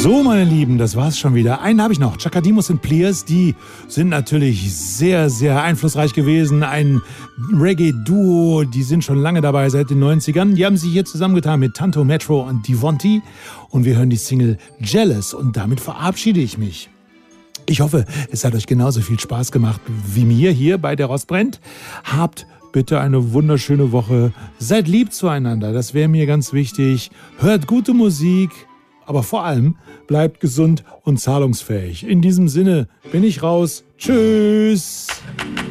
So, meine Lieben, das war's schon wieder. Einen habe ich noch. Chaka Demus und Pliers, die sind natürlich sehr, sehr einflussreich gewesen. Ein Reggae-Duo, die sind schon lange dabei, seit den 90ern. Die haben sich hier zusammengetan mit Tanto Metro und Devonti. Und wir hören die Single Jealous und damit verabschiede ich mich. Ich hoffe, es hat euch genauso viel Spaß gemacht wie mir hier bei Der Rost brennt. Habt bitte eine wunderschöne Woche. Seid lieb zueinander, das wäre mir ganz wichtig. Hört gute Musik. Aber vor allem bleibt gesund und zahlungsfähig. In diesem Sinne bin ich raus. Tschüss.